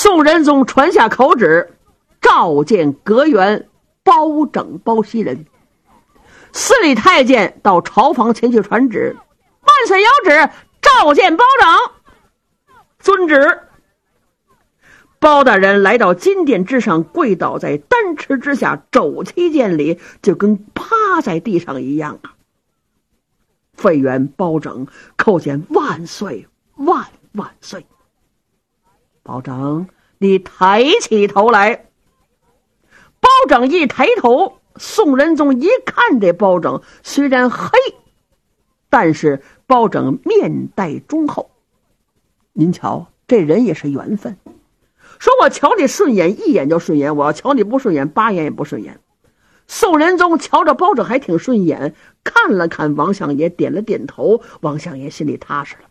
宋仁宗传下口旨，召见阁员包拯、包袭人。司礼太监到朝房前去传旨，万岁有旨，召见包拯。遵旨。包大人来到金殿之上，跪倒在丹池之下，肘其见礼，就跟趴在地上一样啊。废员包拯叩见万岁，万万岁。包拯，你抬起头来。包拯一抬头，宋仁宗一看这包拯，虽然黑，但是包拯面带忠厚。您瞧，这人也是缘分。说我瞧你顺眼，一眼就顺眼；我要瞧你不顺眼，8眼也不顺眼。宋仁宗瞧着包拯还挺顺眼，看了看王相爷，点了点头。王相爷心里踏实了。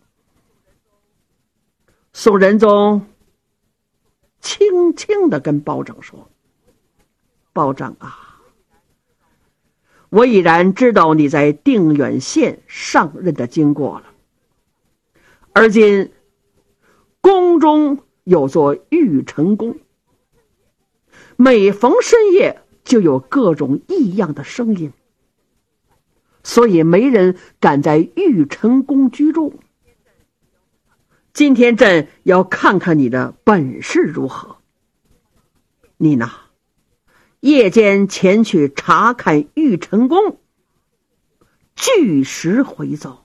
宋仁宗轻轻地跟包拯说：包拯啊，我已然知道你在定远县上任的经过了。而今宫中有座玉成宫，每逢深夜就有各种异样的声音，所以没人敢在玉成宫居住。今天朕要看看你的本事如何。你呢，夜间前去查看玉成宫，据实回奏。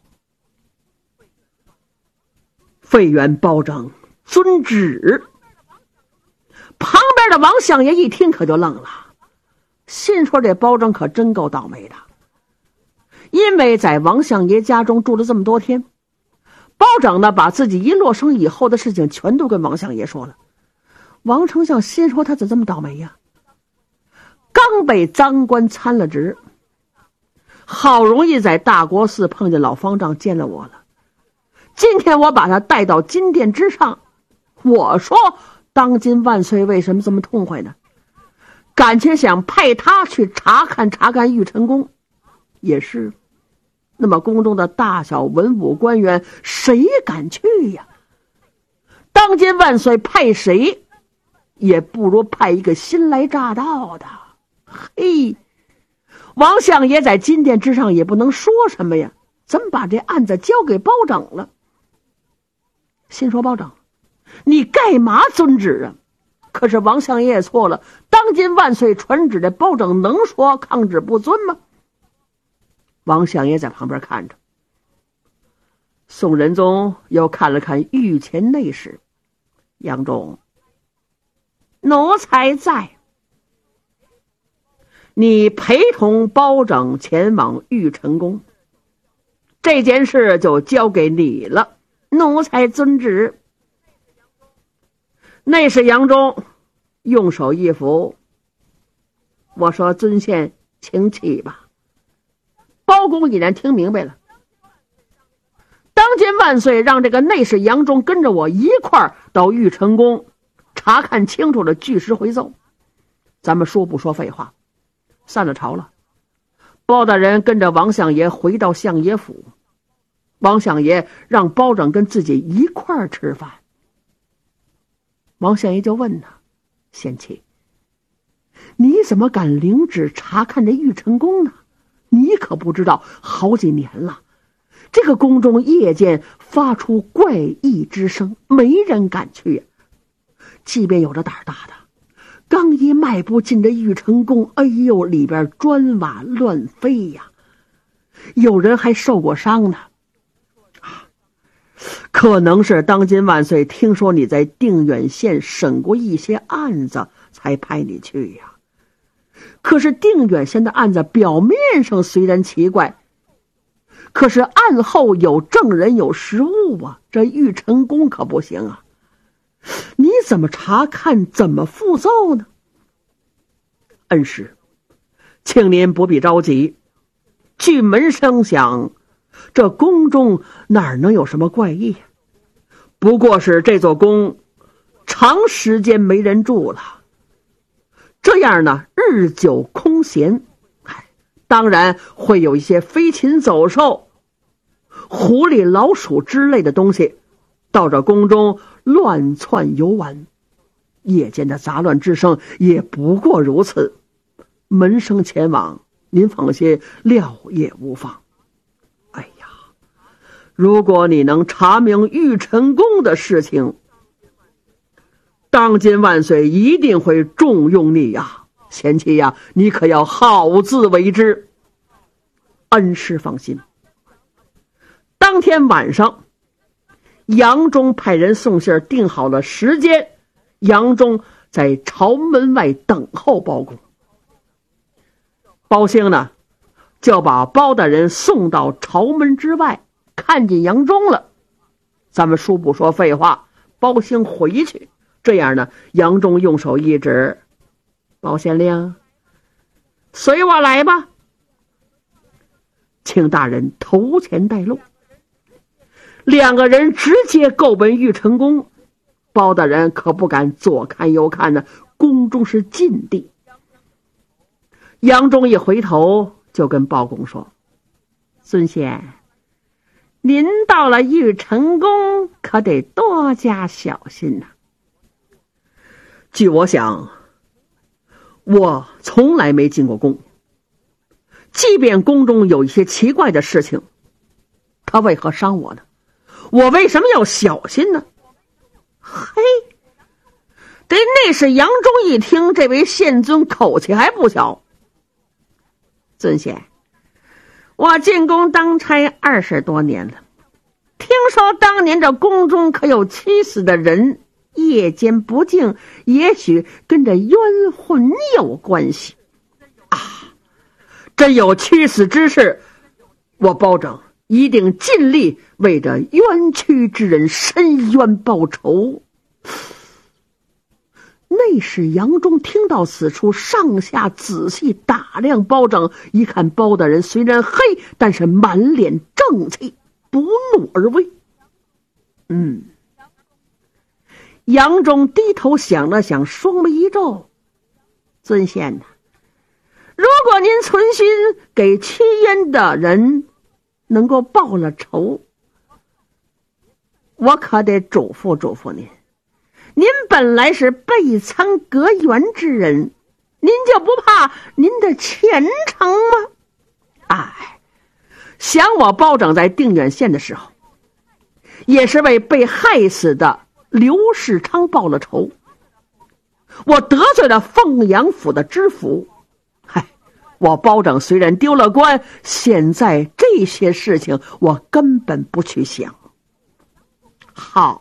废员包拯遵旨。旁边的王相爷一听可就愣了，心说这包拯可真够倒霉的。因为在王相爷家中住了这么多天，包拯呢把自己一落生以后的事情全都跟王相爷说了。王丞相心说他怎么这么倒霉呀？刚被赃官参了职，好容易在大国寺碰见老方丈见了我了。今天我把他带到金殿之上，我说当今万岁为什么这么痛快呢？感情想派他去查看玉成宫。也是，那么宫中的大小文武官员谁敢去呀？当今万岁派谁也不如派一个新来乍到的。嘿，王相爷在金殿之上也不能说什么呀，怎么把这案子交给包拯了？心说包拯，你干嘛遵旨啊？可是王相爷也错了，当今万岁传旨的包拯能说抗旨不遵吗？王相爷在旁边看着。宋仁宗又看了看御前内侍杨忠，奴才在。你陪同包拯前往玉成宫，这件事就交给你了，奴才遵旨。内侍杨忠用手一扶，我说尊献请起吧。包公已然听明白了，当今万岁让这个内侍杨忠跟着我一块儿到玉成宫查看清楚了，据实回奏。咱们说不说废话，散了朝了。包大人跟着王相爷回到相爷府，王相爷让包拯跟自己一块儿吃饭。王相爷就问他：贤妻，你怎么敢领旨查看这玉成宫呢？你可不知道好几年了，这个宫中夜间发出怪异之声，没人敢去。即便有着胆大的，刚一迈步进这玉成宫，哎呦，里边砖瓦乱飞呀，有人还受过伤呢。可能是当今万岁听说你在定远县审过一些案子，才派你去呀。可是定远县的案子表面上虽然奇怪，可是案后有证人有实物啊，这玉成宫可不行啊。你怎么查看，怎么复奏呢？恩师，请您不必着急。据门声响，这宫中哪能有什么怪异？不过是这座宫长时间没人住了，这样呢，日久空闲，当然会有一些飞禽走兽、狐狸老鼠之类的东西到这宫中乱窜游玩。 夜间的杂乱之声也不过如此，门生前往，您放心，料也无妨。哎呀，如果你能查明玉晨宫的事情，当今万岁一定会重用你呀，贤妻呀，你可要好自为之。恩师放心。当天晚上，杨忠派人送信定好了时间，杨忠在朝门外等候包公。包兴呢，就把包大人送到朝门之外，看见杨忠了。咱们书不说废话，包兴回去。这样呢，杨忠用手一指，包县令，随我来吧，请大人头前带路。两个人直接够奔玉晨宫，包大人可不敢左看右看呢，宫中是禁地。杨忠一回头就跟包公说，尊贤，您到了玉晨宫可得多加小心呐。据我想，我从来没进过宫，即便宫中有一些奇怪的事情，他为何伤我呢？我为什么要小心呢？嘿，得内侍杨忠一听，这位县尊口气还不小。尊贤，我进宫当差20多年了，听说当年这宫中可有屈死的人，夜间不静，也许跟这冤魂有关系啊！真有屈死之事，我保证一定尽力为这冤屈之人伸冤报仇。内侍杨忠听到此处，上下仔细打量包拯，一看包大人虽然黑，但是满脸正气，不怒而威。杨忠低头想了想，双眉一皱，尊贤呐，如果您存心给屈冤的人能够报了仇，我可得嘱咐嘱咐您，您本来是被参阁员之人，您就不怕您的前程吗？哎，想我包拯在定远县的时候，也是为被害死的刘世昌报了仇，我得罪了凤阳府的知府。嗨，我包拯虽然丢了官，现在这些事情我根本不去想。好，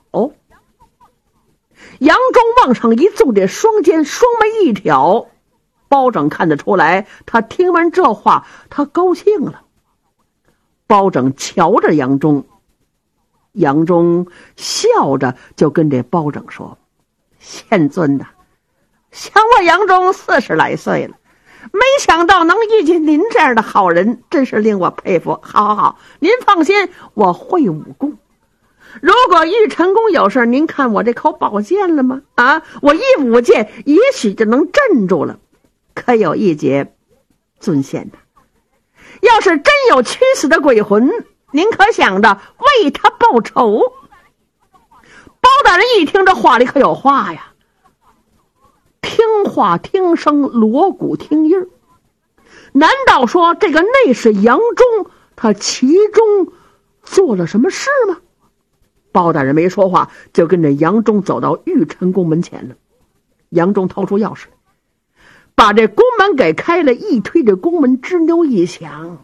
杨忠往上一纵，这双肩双眉一挑，包拯看得出来，他听完这话，他高兴了。包拯瞧着杨忠，杨忠笑着就跟这包拯说，县尊呐，想我杨忠40来岁了，没想到能遇见您这样的好人，真是令我佩服。好，您放心，我会武功。如果玉晨宫有事，您看我这口宝剑了吗？啊，我一舞剑，也许就能镇住了。可有一节，尊贤呐，要是真有屈死的鬼魂，您可想着为他报仇？包大人一听这话里可有话呀，听话听声，锣鼓听音儿。难道说这个内侍杨忠他其中做了什么事吗？包大人没说话，就跟着杨忠走到玉晨宫门前了。杨忠掏出钥匙，把这宫门给开了，一推这宫门，吱扭一响，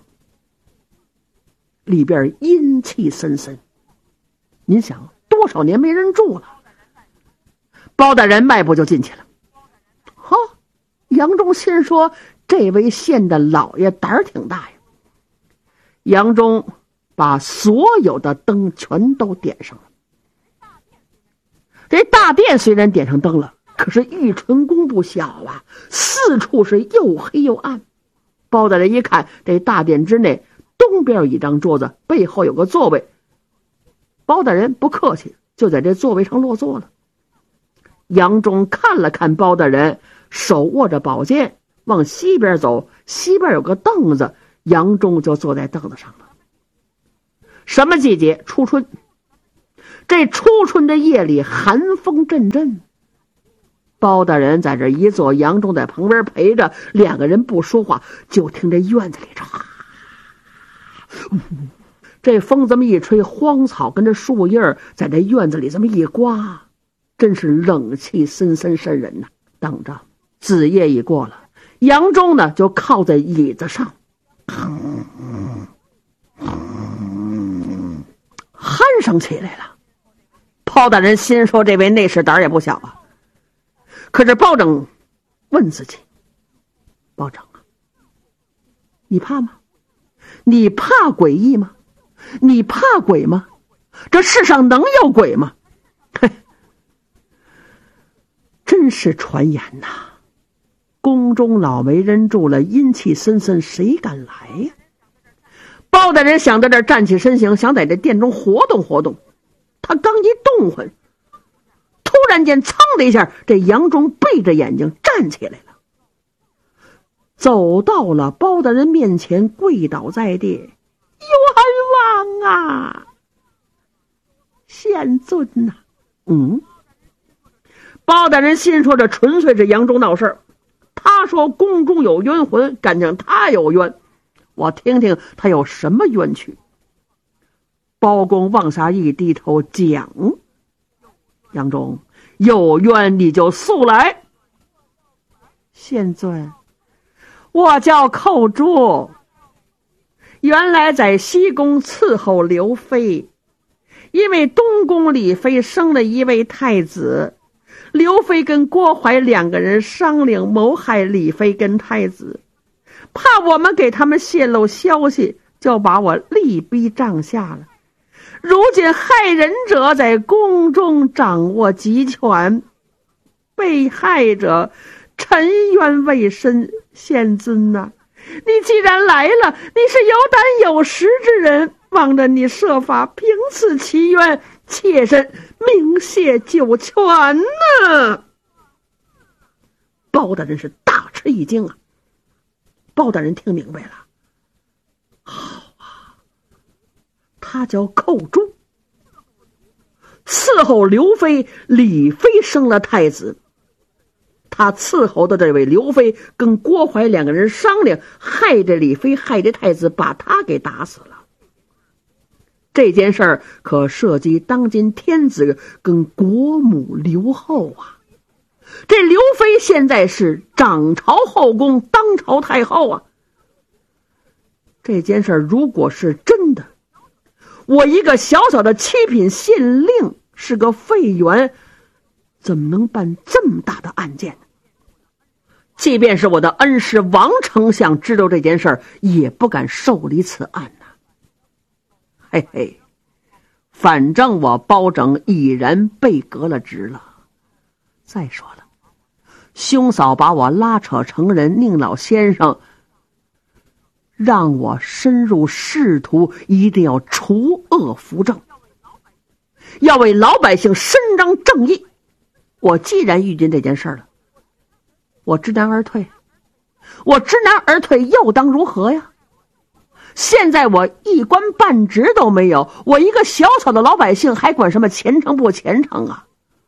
里边阴气森森。您想多少年没人住了？包大人迈步就进去了。杨忠心说，这位县的老爷胆儿挺大呀。杨忠把所有的灯全都点上了。这大殿虽然点上灯了，可是玉晨宫不小啊，四处是又黑又暗。包大人一看，这大殿之内东边有一张桌子，背后有个座位。包大人不客气，就在这座位上落座了。杨忠看了看包大人，手握着宝剑往西边走，西边有个凳子，杨忠就坐在凳子上了。什么季节？初春。这初春的夜里寒风阵阵， 包大人在这一坐，杨忠在旁边陪着，两个人不说话，就听这院子里这风这么一吹，荒草跟着树叶在这院子里这么一刮，真是冷气森森渗人呐。等着子夜一过了，杨忠呢就靠在椅子上鼾声起来了。包大人心说这位内侍胆也不小啊。可是包拯问自己，包拯啊，你怕吗？你怕诡异吗？你怕鬼吗？这世上能有鬼吗？嘿，真是传言呐，宫中老没人住了，阴气森森，谁敢来呀？包大人想在这儿站起身形，想在这殿中活动活动，他刚一动魂，突然间噌的一下，这杨忠闭着眼睛站起来了，走到了包大人面前，跪倒在地，冤枉啊，县尊呐！包大人心说这纯粹是杨忠闹事儿，他说宫中有冤魂，感情他有冤，我听听他有什么冤屈。包公往下一低头讲，杨忠有冤你就速来。县尊，我叫寇珠，原来在西宫伺候刘妃，因为东宫李妃生了一位太子，刘妃跟郭槐两个人商量谋害李妃跟太子，怕我们给他们泄露消息，就把我力逼帐下了。如今害人者在宫中掌握集权，被害者沉冤未深。县尊呐，你既然来了，你是有胆有识之人，望着你设法平此其冤，切身明谢九泉呐！包大人是大吃一惊啊！包大人听明白了，好啊，他叫寇珠，伺候刘妃，李妃生了太子，他伺候的这位刘妃跟郭槐两个人商量，害这李妃，害这太子，把他给打死了。这件事儿可涉及当今天子跟国母刘后啊。这刘妃现在是掌朝后宫，当朝太后啊。这件事儿如果是真的，我一个小小的七品县令，是个废员，怎么能办这么大的案件呢？即便是我的恩师王丞相知道这件事儿，也不敢受理此案呐。嘿嘿，反正我包拯已然被革了职了。再说了，兄嫂把我拉扯成人，宁老先生让我深入仕途，一定要除恶扶正，要为老百姓伸张正义。我既然遇见这件事了，我知难而退，我知难而退又当如何呀？现在我一官半职都没有，我一个小小的老百姓还管什么虔诚不虔诚啊？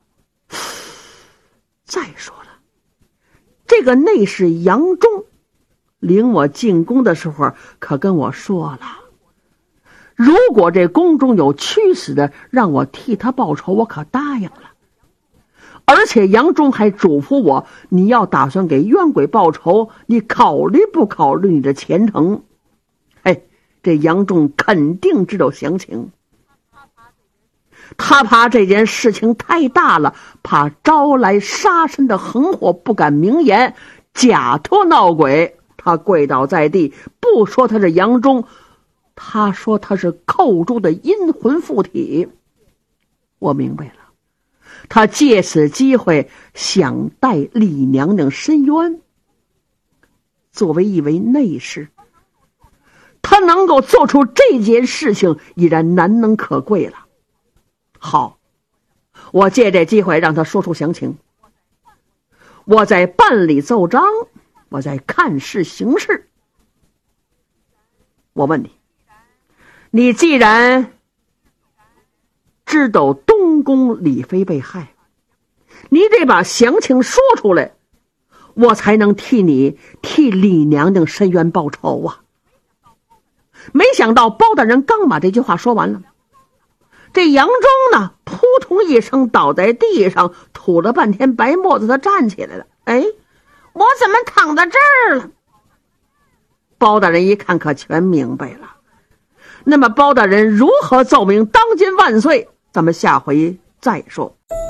再说了，这个内侍杨忠领我进宫的时候可跟我说了，如果这宫中有屈死的，让我替他报仇，我可答应了。而且杨忠还嘱咐我，你要打算给冤鬼报仇，你考虑不考虑你的前程？嘿，这杨忠肯定知道详情，他怕这件事情太大了，怕招来杀身的横祸，不敢明言，假托闹鬼。他跪倒在地，不说他是杨忠，他说他是寇珠的阴魂附体。我明白了，他借此机会想代李娘娘伸冤。作为一位内侍，他能够做出这件事情已然难能可贵了。好，我借这机会让他说出详情。我在办理奏章，我在看事行事。我问你，你既然知道东宫李妃被害，你这得把详情说出来，我才能替李娘娘伸冤报仇啊。没想到包大人刚把这句话说完了，这杨忠呢扑通一声倒在地上，吐了半天白沫子，他站起来了。哎，我怎么躺在这儿了？包大人一看可全明白了。那么包大人如何奏明当今万岁，咱们下回再说。